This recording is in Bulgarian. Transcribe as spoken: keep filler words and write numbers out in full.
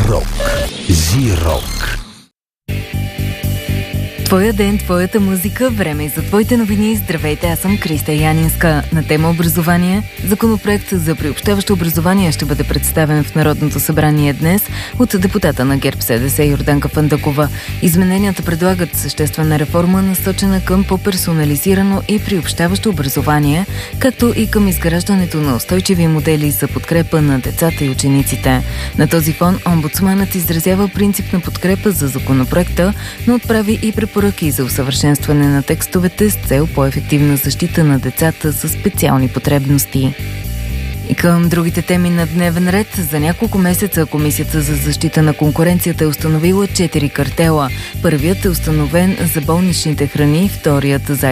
Рок. Зи-рок. Твоя ден, твоята музика, време и за твоите новини. Здравейте, аз съм Криста Янинска. На тема образование. Законопроект за приобщаващо образование ще бъде представен в Народното събрание днес от депутата на ГЕРБ-СДС Йорданка Фандъкова. Измененията предлагат съществена реформа, насочена към по-персонализирано и приобщаващо образование, както и към изграждането на устойчиви модели за подкрепа на децата и учениците. На този фон омбудсманът изразява принципна подкрепа за законопроекта, но отправи и препоръки за усъвършенстване на текстовете с цел по-ефективна защита на децата със специални потребности. И към другите теми на дневен ред. За няколко месеца Комисията за защита на конкуренцията е установила четири картела. Първият е установен за болничните храни, вторият за